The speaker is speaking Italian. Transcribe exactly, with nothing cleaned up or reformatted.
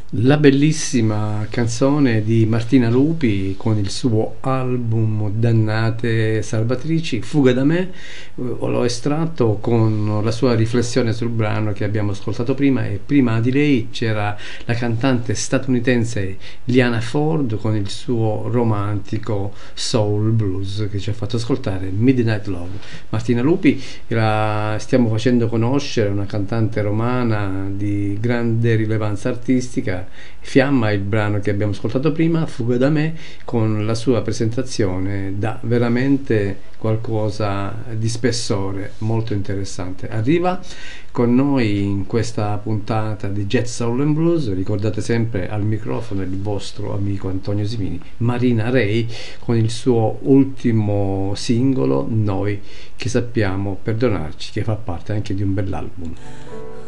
La bellissima canzone di Martina Lupi con il suo album Dannate Salvatrici, Fuga da me, eh, l'ho estratto con la sua riflessione sul brano che abbiamo ascoltato prima, e prima di lei c'era la cantante statunitense Liana Ford con il suo romantico soul blues che ci ha fatto ascoltare Midnight Love. Martina Lupi la stiamo facendo conoscere, una cantante romana di grande rilevanza artistica. Fiamma il brano che abbiamo ascoltato prima, Fuga da me, con la sua presentazione dà veramente qualcosa di spessore, molto interessante. Arriva con noi in questa puntata di Jazz Soul and Blues, ricordate sempre al microfono il vostro amico Antonio Simini, Marina Ray con il suo ultimo singolo Noi che sappiamo perdonarci, che fa parte anche di un bell'album.